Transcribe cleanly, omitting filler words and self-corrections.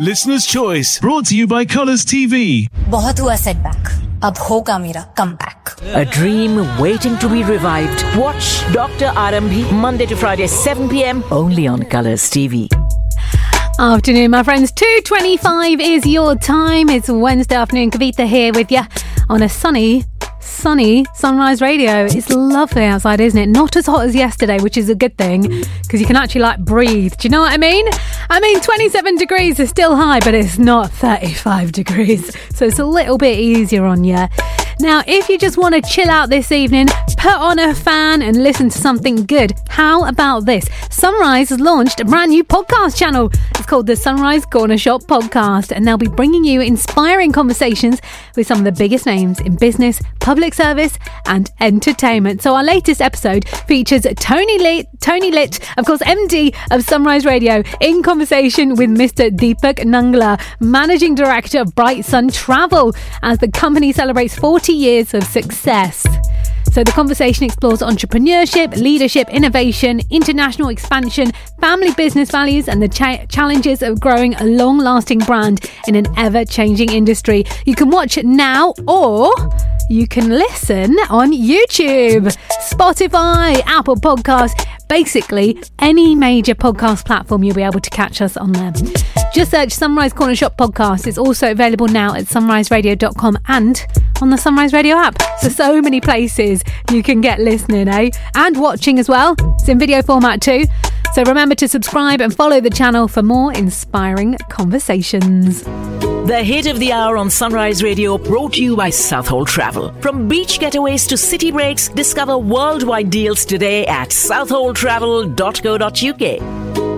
Listener's Choice, brought to you by Colours TV. बहुत हुआ setback. अब होगा मेरा comeback. A dream waiting to be revived. Watch Dr. Arambhi Monday to Friday 7 p.m. only on Colours TV. Afternoon, my friends. 2:25 is your time. It's Wednesday afternoon. Kavita here with you on a sunny Sunrise Radio. It's lovely outside, isn't it? Not as hot as yesterday, which is a good thing because you can actually breathe. Do you know what I mean? 27 degrees is still high, but it's not 35 degrees. So it's a little bit easier on you. Now, if you just want to chill out this evening, put on a fan and listen to something good. How about this? Sunrise has launched a brand new podcast channel. It's called the Sunrise Corner Shop Podcast, and they'll be bringing you inspiring conversations with some of the biggest names in business, public service and entertainment. So our latest episode features Tony Litt, of course, MD of Sunrise Radio, in conversation with Mr. Deepak Nangla, Managing Director of Bright Sun Travel, as the company celebrates 40 years of success. So the conversation explores entrepreneurship, leadership, innovation, international expansion, family business values and the challenges of growing a long-lasting brand in an ever-changing industry. You can watch it now or you can listen on YouTube, Spotify, Apple Podcasts, basically any major podcast platform. You'll be able to catch us on there. Just search Sunrise Corner Shop Podcast. It's also available now at sunriseradio.com and on the Sunrise Radio app. So many places you can get listening, and watching as well. It's in video format too. So remember to subscribe and follow the channel for more inspiring conversations. The hit of the hour on Sunrise Radio, brought to you by Southhold Travel. From beach getaways to city breaks, discover worldwide deals today at southholdtravel.co.uk.